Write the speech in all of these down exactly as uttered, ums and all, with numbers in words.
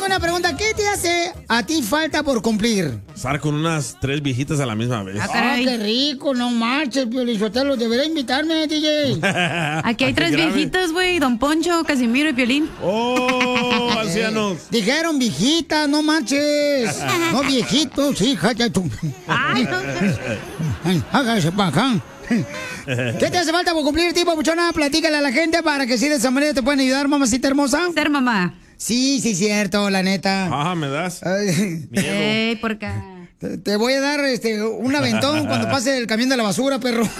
una pregunta. ¿Qué te hace a ti falta por cumplir? Estar con unas tres viejitas a la misma vez. Ah, qué rico, no marches, Piolizotelo. Debería invitarme, D J. Aquí hay tres viejitas, güey. Don Poncho, Casimiro y Piolín. ¡Oh, ancianos! Eh, dijeron viejitas, no manches. No viejitos, hija de tu... Ay, no. Hágase para acá. ¿Qué te hace falta por cumplir, tipo buchona? Platícale a la gente para que si de esa manera te pueden ayudar, mamacita hermosa. Ser mamá. Sí, sí, cierto, la neta. Ajá, me das. Ay, miedo. Ey, por acá. Te, te voy a dar este un aventón cuando pase el camión de la basura, perro.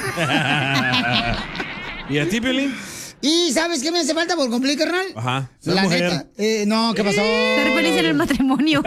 ¿Y a ti, Piolín? ¿Y sabes qué me hace falta por cumplir, carnal? Ajá. Ser La mujer. neta. Eh, no, ¿qué pasó? Ser feliz en el matrimonio.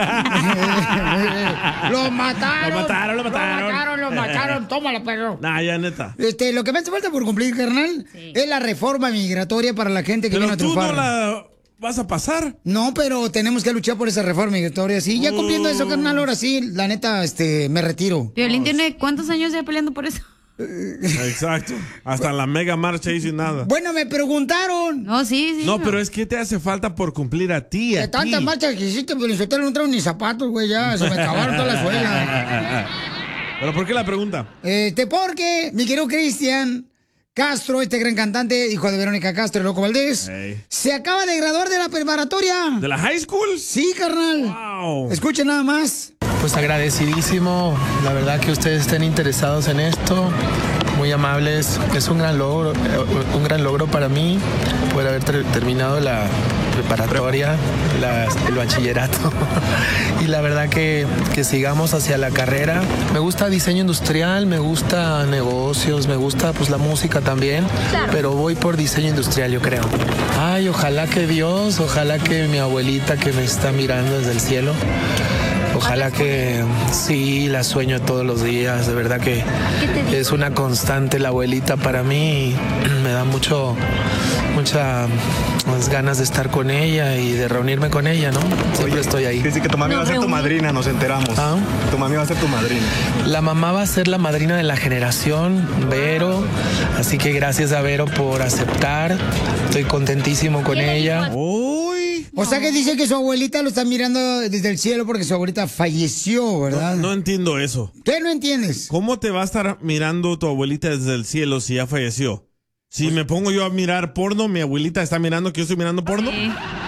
Lo mataron. Lo mataron, lo mataron. Lo mataron, lo mataron. Tómala, perro. Nah, ya neta. Este, lo que me hace falta por cumplir, carnal, Sí. es la reforma migratoria para la gente que Pero viene a tú triunfar. no la vas a pasar. No, pero tenemos que luchar por esa reforma migratoria. Sí, ya cumpliendo eso, carnal, ahora sí, la neta, este, me retiro. Piolín tiene ¿cuántos años ya peleando por eso? Exacto. Hasta la mega marcha hizo y nada. Bueno, me preguntaron. No, sí, sí. No, pero es que te hace falta por cumplir a ti, a De tantas ti. marchas que hiciste, pero yo no trajo ni zapatos, güey, ya, se me acabaron toda la suela. ¿Pero por qué la pregunta? Este, porque, mi querido Cristian Castro, este gran cantante, hijo de Verónica Castro y Loco Valdés, Hey. se acaba de graduar de la preparatoria. ¿De la high school? Sí, carnal. Wow. Escuchen nada más. Pues agradecidísimo, la verdad que ustedes estén interesados en esto, muy amables, es un gran logro, eh, un gran logro para mí poder haber ter- terminado la preparatoria, la- el bachillerato y la verdad que, que sigamos hacia la carrera. Me gusta diseño industrial, me gusta negocios, me gusta pues la música también, pero voy por diseño industrial yo creo. Ay, ojalá que Dios, ojalá que mi abuelita que me está mirando desde el cielo, ojalá que sí, la sueño todos los días, de verdad que es una constante la abuelita para mí y me da mucho, muchas ganas de estar con ella y de reunirme con ella, ¿no? Siempre estoy ahí. Dice que tu mami No, va a ser tu reúne. madrina, nos enteramos. ¿Ah? Tu mami va a ser tu madrina. La mamá va a ser la madrina de la generación, Vero, así que gracias a Vero por aceptar, estoy contentísimo con ella. Uy. O sea que dice que su abuelita lo está mirando desde el cielo porque su abuelita falleció, ¿verdad? No entiendo eso. ¿Qué no entiendes? ¿Cómo te va a estar mirando tu abuelita desde el cielo si ya falleció? Si me pongo yo a mirar porno, mi abuelita está mirando que yo estoy mirando porno. Sí.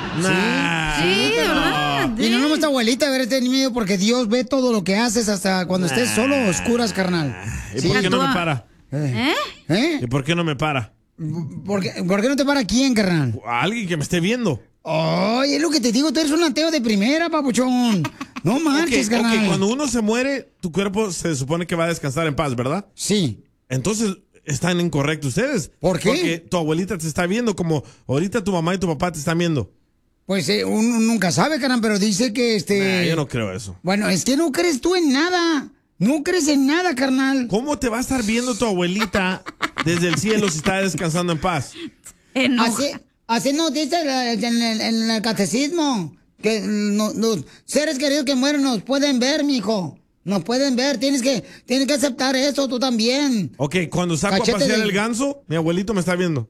Nah. Sí, de verdad. Y no nomás tu abuelita, a ver, ten miedo porque Dios ve todo lo que haces hasta cuando estés solo o oscuras, carnal. ¿Y Sí. por qué no me Actúa. para? ¿Eh? ¿Eh? ¿Y por qué no me para? ¿Por qué, por qué no te para quién, carnal? A alguien que me esté viendo. Ay, es lo que te digo, tú eres un ateo de primera, papuchón. No marches, Ok, carnal. ok, cuando uno se muere, tu cuerpo se supone que va a descansar en paz, ¿verdad? Sí. Entonces, están incorrectos ustedes. ¿Por qué? Porque tu abuelita te está viendo como ahorita tu mamá y tu papá te están viendo. Pues eh, uno nunca sabe, carnal, pero dice que este... Nah, yo no creo eso. Bueno, es que no crees tú en nada. No crees en nada, carnal. ¿Cómo te va a estar viendo tu abuelita desde el cielo si está descansando en paz? Enoja. Así, así nos dice la- en el, en el catecismo que no- los seres queridos que mueren nos pueden ver, mijo. Nos pueden ver. Tienes que, tienes que aceptar eso tú también. Ok, cuando saco Cachete a pasear de- el ganso, mi abuelito me está viendo.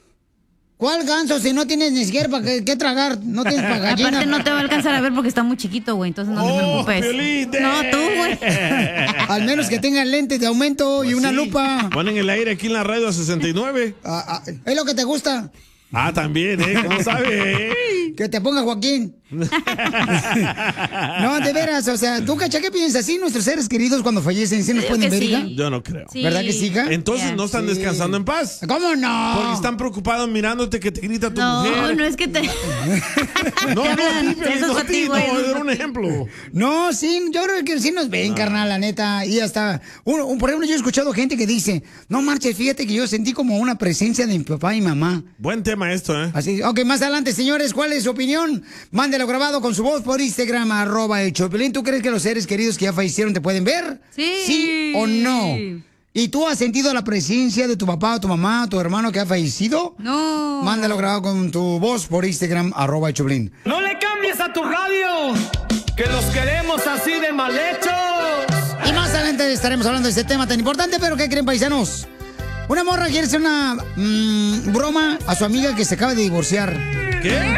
¿Cuál ganso si no tienes ni siquiera para qué, qué tragar? No tienes para gallina. Aparte no te va a alcanzar a ver porque está muy chiquito, güey. Entonces no te ¡Oh, preocupes. Piolín! No, tú, güey. Al menos que tengan lentes de aumento y una Sí. lupa. Ponen el aire aquí en la radio a sesenta y nueve. Ah, ah, es lo que te gusta. Ah, también, ¿eh? ¿Cómo sabe? Que te ponga Joaquín. No, de veras, o sea, ¿tú, cacha, qué piensas? ¿Sí, nuestros seres queridos cuando fallecen, sí nos Creo pueden que ver, sí. hija? Yo no creo. Sí. ¿Verdad que sí, hija? Entonces Ya. no están Sí. descansando en paz. ¿Cómo no? Porque están preocupados mirándote que te grita tu No, mujer. no es que te... No, no, a ti, Piolín, Eso no es a a ti, ti, güey, no, eso es era a un ti. ejemplo. No, sí, yo creo que sí nos ven, carnal, la neta. Y hasta, un- un- por ejemplo, yo he escuchado gente que dice, no marches, fíjate que yo sentí como una presencia de mi papá y mamá. Buen tema esto, ¿eh? Así, ok, más adelante, señores, ¿cuál es su opinión? Mándelo grabado con su voz por Instagram, arroba el Chopelín. ¿Tú crees que los seres queridos que ya fallecieron te pueden ver? Sí. ¿Sí o no? ¿Y tú has sentido la presencia de tu papá o tu mamá o tu hermano que ha fallecido? No. Mándalo grabado con tu voz por Instagram, arroba el Chopelín. No le cambies a tu radio, que los queremos así de mal hechos. Y más adelante estaremos hablando de este tema tan importante, pero ¿qué creen, paisanos? Una morra quiere hacer una mm, broma a su amiga que se acaba de divorciar. ¿Qué?